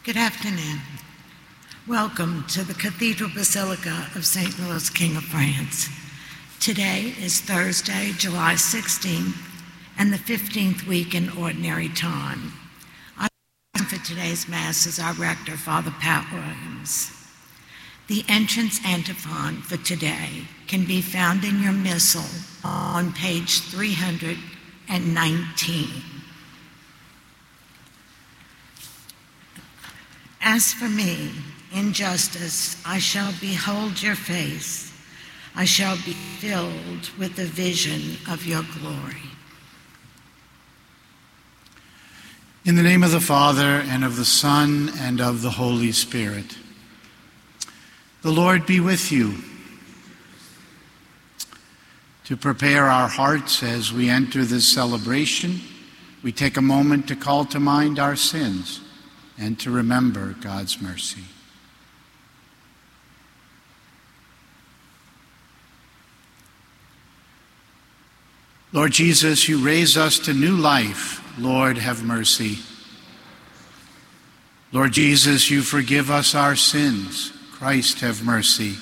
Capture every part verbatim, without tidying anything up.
Good afternoon. Welcome to the Cathedral Basilica of Saint Louis, King of France. Today is Thursday, July sixteenth, and the fifteenth week in Ordinary Time. Our for today's Mass is our rector, Father Pat Williams. The entrance antiphon for today can be found in your missal on page three hundred nineteen. As for me, in justice I shall behold your face. I shall be filled with the vision of your glory. In the name of the Father, and of the Son, and of the Holy Spirit. The Lord be with you. To prepare our hearts as we enter this celebration, we take a moment to call to mind our sins and to remember God's mercy. Lord Jesus, you raise us to new life. Lord, have mercy. Lord Jesus, you forgive us our sins. Christ, have mercy.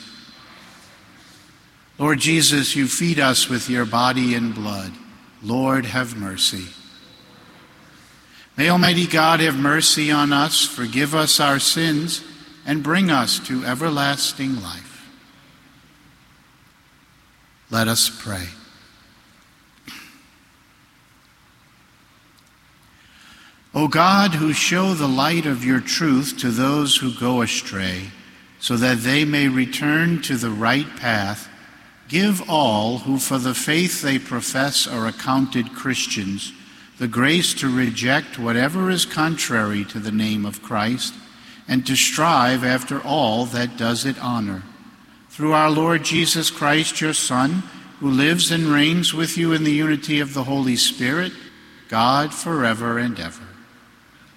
Lord Jesus, you feed us with your body and blood. Lord, have mercy. May Almighty God have mercy on us, forgive us our sins, and bring us to everlasting life. Let us pray. O God, who show the light of your truth to those who go astray, so that they may return to the right path, give all who for the faith they profess are accounted Christians the grace to reject whatever is contrary to the name of Christ and to strive after all that does it honor. Through our Lord Jesus Christ, your Son, who lives and reigns with you in the unity of the Holy Spirit, God forever and ever.